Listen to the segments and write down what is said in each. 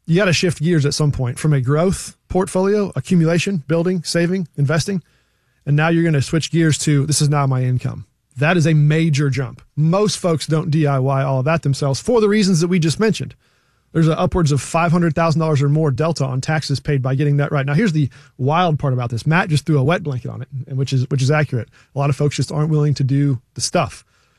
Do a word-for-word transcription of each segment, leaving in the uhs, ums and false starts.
you got to shift gears at some point from a growth portfolio, accumulation, building, saving, investing. And now you're going to switch gears to this is now my income. That is a major jump. Most folks don't D I Y all of that themselves for the reasons that we just mentioned. There's a upwards of five hundred thousand dollars or more delta on taxes paid by getting that right. Now, here's the wild part about this. Matt just threw a wet blanket on it, and which is which is accurate. A lot of folks just aren't willing to do the stuff.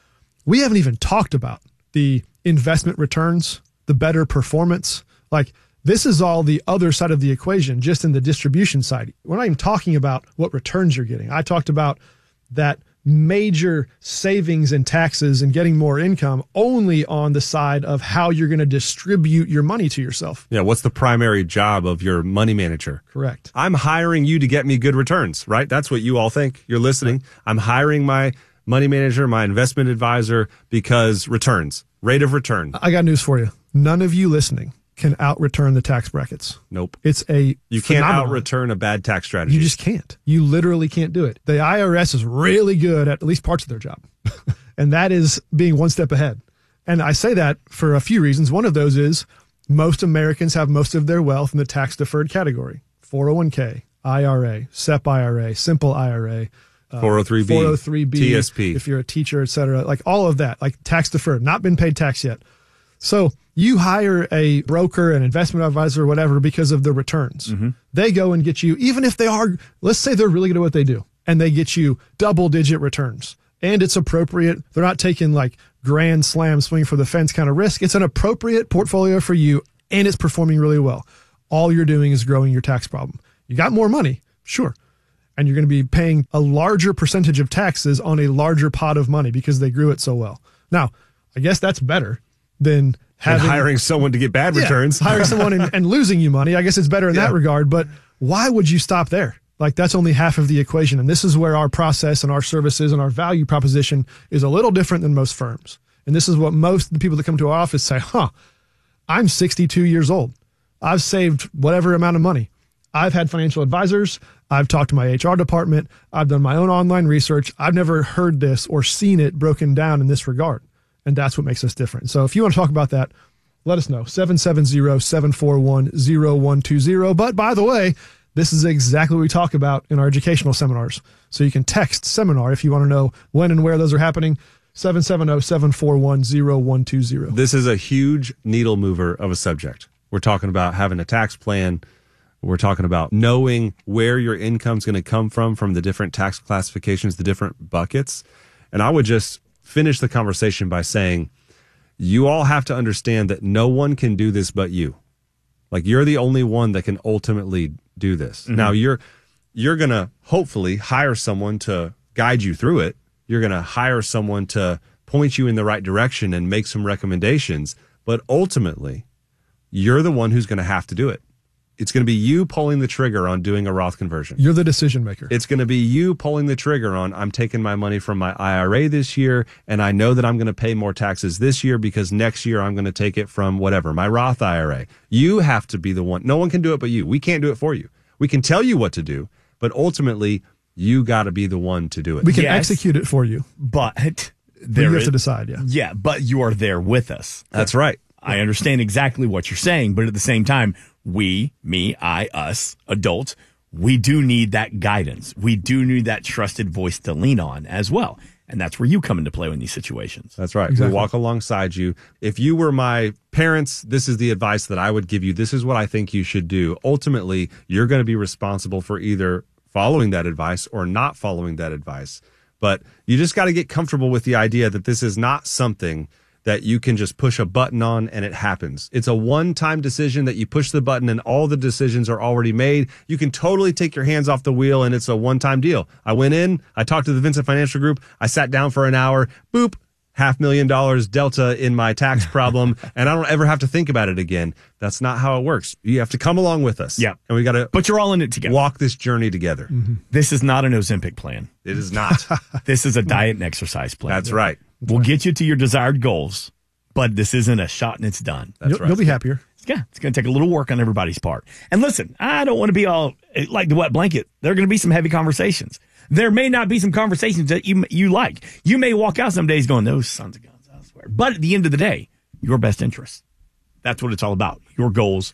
We haven't even talked about the investment returns, the better performance. Like, this is all the other side of the equation, just in the distribution side. We're not even talking about what returns you're getting. I talked about that major savings in taxes and getting more income only on the side of how you're going to distribute your money to yourself. Yeah, what's the primary job of your money manager? Correct. I'm hiring you to get me good returns, right? That's what you all think. You're listening. I'm hiring my money manager, my investment advisor, because returns, rate of return. I got news for you. None of you listening can out-return the tax brackets. Nope. It's a You can't phenomenon. out-return a bad tax strategy. You just can't. You literally can't do it. The I R S is really good at at least parts of their job. And that is being one step ahead. And I say that for a few reasons. One of those is most Americans have most of their wealth in the tax-deferred category. four oh one k, I R A, S E P I R A, simple I R A. Uh, four oh three b, four oh three b, T S P. If you're a teacher, et cetera. Like all of that, like tax-deferred, not been paid tax yet. So you hire a broker, an investment advisor, or whatever because of the returns. Mm-hmm. They go and get you, even if they are, let's say they're really good at what they do, and they get you double-digit returns. And it's appropriate. They're not taking like grand slam swing for the fence kind of risk. It's an appropriate portfolio for you, and it's performing really well. All you're doing is growing your tax problem. You got more money, sure. And you're going to be paying a larger percentage of taxes on a larger pot of money because they grew it so well. Now, I guess that's better than having, and hiring someone to get bad yeah, returns. hiring someone and, and losing you money. I guess it's better in yeah. that regard. But why would you stop there? Like, that's only half of the equation. And this is where our process and our services and our value proposition is a little different than most firms. And this is what most of the people that come to our office say, huh, I'm sixty-two years old. I've saved whatever amount of money. I've had financial advisors. I've talked to my H R department. I've done my own online research. I've never heard this or seen it broken down in this regard. And that's what makes us different. So if you want to talk about that, let us know. seven seven zero, seven four one, zero one two zero. But by the way, this is exactly what we talk about in our educational seminars. So you can text seminar if you want to know when and where those are happening. seven seven zero, seven four one, zero one two zero. This is a huge needle mover of a subject. We're talking about having a tax plan. We're talking about knowing where your income's going to come from, from the different tax classifications, the different buckets. And I would just finish the conversation by saying, you all have to understand that no one can do this but you. Like, you're the only one that can ultimately do this. Mm-hmm. Now, you're you're going to hopefully hire someone to guide you through it. You're going to hire someone to point you in the right direction and make some recommendations. But ultimately, you're the one who's going to have to do it. It's going to be you pulling the trigger on doing a Roth conversion. You're the decision maker. It's going to be you pulling the trigger on, I'm taking my money from my I R A this year, and I know that I'm going to pay more taxes this year because next year I'm going to take it from whatever, my Roth I R A. You have to be the one. No one can do it but you. We can't do it for you. We can tell you what to do, but ultimately, you got to be the one to do it. We can yes, execute it for you. But there you have is, to decide, yeah. Yeah, but you are there with us. That's right. I understand exactly what you're saying, but at the same time, we, me, I, us, adults, we do need that guidance. We do need that trusted voice to lean on as well. And that's where you come into play in these situations. That's right. Exactly. We walk alongside you. If you were my parents, this is the advice that I would give you. This is what I think you should do. Ultimately, you're going to be responsible for either following that advice or not following that advice. But you just got to get comfortable with the idea that this is not something that you can just push a button on and it happens. It's a one-time decision that you push the button and all the decisions are already made. You can totally take your hands off the wheel and it's a one-time deal. I went in, I talked to the Vincent Financial Group, I sat down for an hour, boop, half million dollars delta in my tax problem, and I don't ever have to think about it again. That's not how it works. You have to come along with us. Yeah. And we got to But you're all in it together. Walk this journey together. Mm-hmm. This is not an Ozempic plan. It is not. This is a diet and exercise plan. That's right. We'll get you to your desired goals, but this isn't a shot and it's done. That's you'll, right. You'll be happier. Yeah, it's going to take a little work on everybody's part. And listen, I don't want to be all like the wet blanket. There are going to be some heavy conversations. There may not be some conversations that you you like. You may walk out some days going, those sons of guns, I swear. But at the end of the day, your best interest. That's what it's all about. Your goals,